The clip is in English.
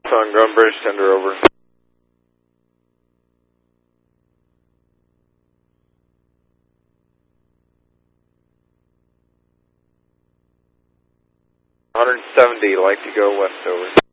On Gun Bridge, tender over. 170, like to go west over.